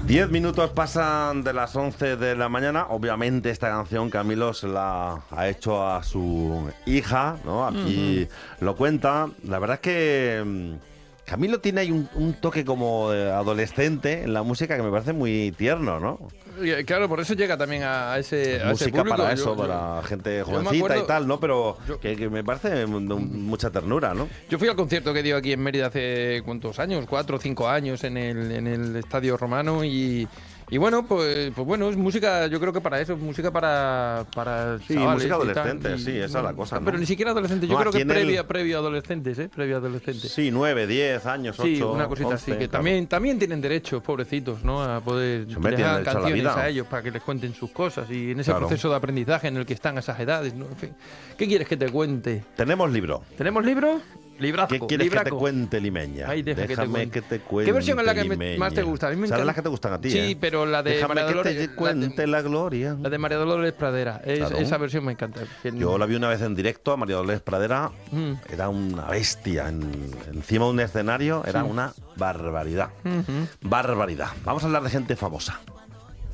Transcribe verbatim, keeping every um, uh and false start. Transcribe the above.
Diez minutos pasan de las once de la mañana. Obviamente esta canción Camilo se la ha hecho a su hija, ¿no? Aquí uh-huh. lo cuenta. La verdad es que mm, Camilo tiene ahí un, un toque como de adolescente en la música que me parece muy tierno, ¿no? Claro, por eso llega también a ese, a música ese público. para eso, yo, para yo, gente jovencita acuerdo, y tal, ¿no? Pero yo, que, que me parece de mucha ternura, ¿no? Yo fui al concierto que dio aquí en Mérida hace ¿cuántos años? Cuatro o cinco años en el, en el Estadio Romano y... Y bueno, pues, pues bueno, es música, yo creo que para eso, es música para, para sí, música adolescente, y, sí, esa es la cosa, ¿no? Pero ni siquiera adolescente, yo no, creo que previa, el... previo adolescentes, ¿eh? Previo adolescentes. Sí, nueve, diez años, ocho, sí, una cosita once, así, que claro. también, también tienen derechos, pobrecitos, ¿no? A poder dejar canciones a, a ellos para que les cuenten sus cosas y en ese claro. proceso de aprendizaje en el que están a esas edades, ¿no? En fin, ¿qué quieres que te cuente? Tenemos libro. ¿Tenemos libro? Librazo, ¿Qué quieres libraco. que te cuente, Limeña? Ay, deja Déjame que te, que te cuente. ¿Qué versión es la que Limeña? más te gusta? A mí me encanta. ¿Sabes las que te gustan a ti? Sí, eh? pero la de Déjame María Dolores. que te cuente la, de, la gloria. La de María Dolores Pradera. Es, claro. Esa versión me encanta. Yo la vi una vez en directo a María Dolores Pradera. Mm. Era una bestia. En, encima de un escenario era sí. una barbaridad. Uh-huh. Barbaridad. Vamos a hablar de gente famosa.